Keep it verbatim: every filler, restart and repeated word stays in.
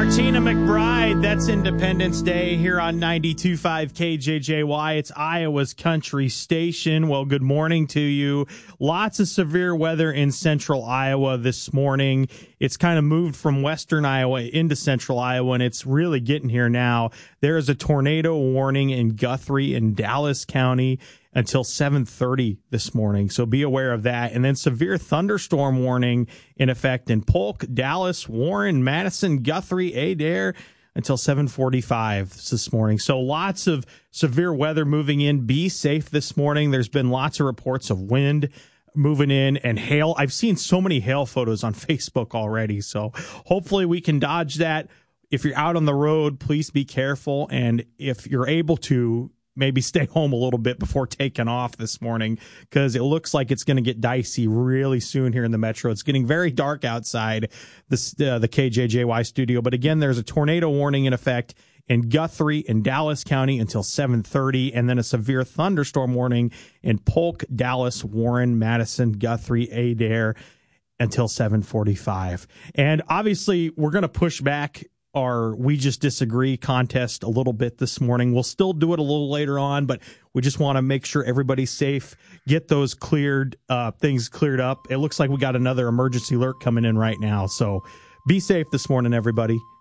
Tina McBride, that's Independence Day here on ninety-two point five K J J Y. It's Iowa's country station. Well, good morning to you. Lots of severe weather in central Iowa this morning. It's kind of moved from western Iowa into central Iowa, and it's really getting here now. There is a tornado warning in Guthrie and Dallas County until seven thirty this morning, so be aware of that. And then severe thunderstorm warning in effect in Polk, Dallas, Warren, Madison, Guthrie, Adair until seven forty-five this morning. So lots of severe weather moving in. Be safe this morning. There's been lots of reports of wind moving in and hail. I've seen so many hail photos on Facebook already, so hopefully we can dodge that. If you're out on the road, please be careful, and if you're able to, maybe stay home a little bit before taking off this morning, because it looks like it's going to get dicey really soon here in the metro. It's getting very dark outside this, uh, the K J J Y studio. But again, there's a tornado warning in effect in Guthrie and Dallas County until seven thirty, and then a severe thunderstorm warning in Polk, Dallas, Warren, Madison, Guthrie, Adair until seven forty-five. And obviously, we're going to push back our We Just Disagree contest a little bit this morning. We'll still do it a little later on, but we just want to make sure everybody's safe, get those cleared, uh, things cleared up. It looks like we got another emergency alert coming in right now. So be safe this morning, everybody.